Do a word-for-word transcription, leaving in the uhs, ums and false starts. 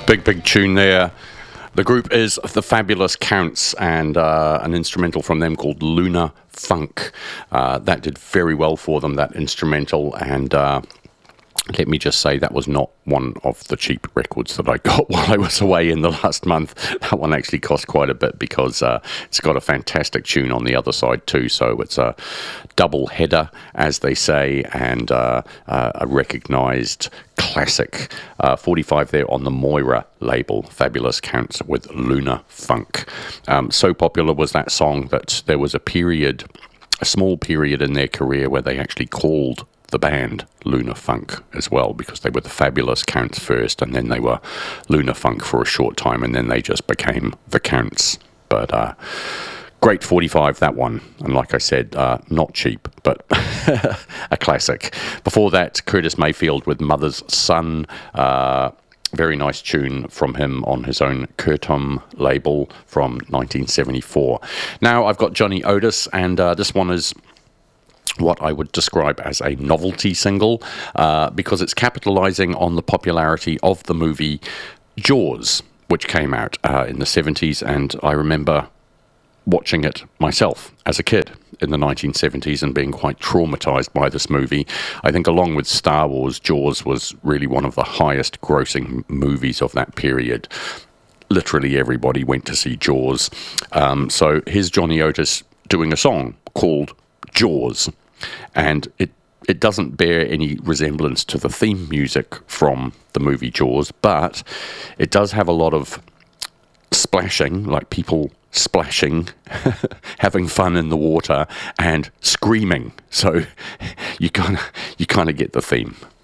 Big, big tune there. The group is The Fabulous Counts, and uh, an instrumental from them called Lunar Funk. Uh, that did very well for them, that instrumental, and uh, let me just say that was not one of the cheap records that I got while I was away in the last month. That one actually cost quite a bit because uh, it's got a fantastic tune on the other side too. So it's a double header, as they say, and uh, uh, a recognised classic. Uh, forty-five there on the Moira label, Fabulous Counts with Lunar Funk. Um, so popular was that song that there was a period, a small period in their career where they actually called the band Lunar Funk as well, because they were the Fabulous Counts first, and then they were Lunar Funk for a short time, and then they just became the Counts. But uh, great forty-five, that one. And like I said, uh, not cheap, but a classic. Before that, Curtis Mayfield with Mother's Son. Uh, very nice tune from him on his own Curtom label from nineteen seventy-four. Now I've got Johnny Otis, and uh, this one is what I would describe as a novelty single, uh, because it's capitalizing on the popularity of the movie Jaws, which came out uh, in the seventies, and I remember watching it myself as a kid in the nineteen seventies and being quite traumatized by this movie. I think along with Star Wars, Jaws was really one of the highest grossing movies of that period. Literally everybody went to see Jaws. Um, so here's Johnny Otis doing a song called Jaws, and it it doesn't bear any resemblance to the theme music from the movie Jaws, but it does have a lot of splashing, like people splashing, having fun in the water, and screaming. So you kind of you kind of get the theme.